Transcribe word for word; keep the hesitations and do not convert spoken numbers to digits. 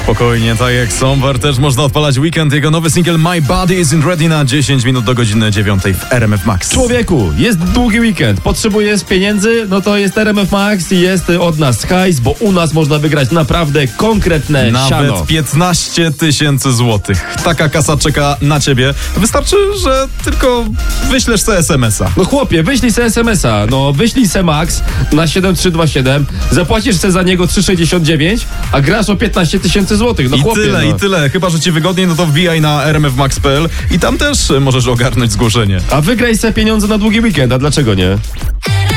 Spokojnie, tak jak Somewhere też można odpalać weekend. Jego nowy singiel My Body Isn't Ready na dziesięć minut do godziny dziewiątej w R M F Max. Człowieku, jest długi weekend, potrzebujesz pieniędzy, no to jest R M F Max i jest od nas hajs, bo u nas można wygrać naprawdę konkretne Nawet siano. piętnaście tysięcy złotych. Taka kasa czeka na ciebie. Wystarczy, że tylko wyślesz sobie es em es a. No chłopie, wyślij se es em es a, no wyślij se Max na siedem trzy dwa siedem, zapłacisz se za niego trzy sześćdziesiąt dziewięć, a grasz o piętnaście tysięcy złotych. No I chłopie, tyle, no. i tyle. Chyba, że ci wygodniej, no to wbijaj na r m f max kropka p l i tam też możesz ogarnąć zgłoszenie. A wygraj se pieniądze na długi weekend, a dlaczego nie?